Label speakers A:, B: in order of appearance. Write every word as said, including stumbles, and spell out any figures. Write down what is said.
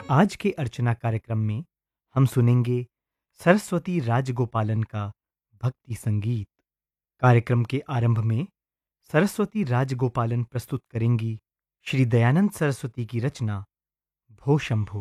A: आज के अर्चना कार्यक्रम में हम सुनेंगे सरस्वती राजगोपालन का भक्ति संगीत। कार्यक्रम के आरंभ में सरस्वती राजगोपालन प्रस्तुत करेंगी श्री दयानंद सरस्वती की रचना भो शंभो।